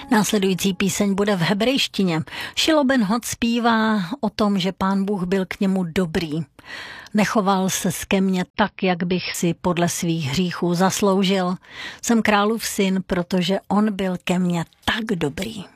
Následující píseň bude v hebrejštině. Shilo Ben Hod zpívá o tom, že Pán Bůh byl k němu dobrý. Nechoval se ke mně tak, jak bych si podle svých hříchů zasloužil. Jsem králův syn, protože on byl ke mně tak dobrý.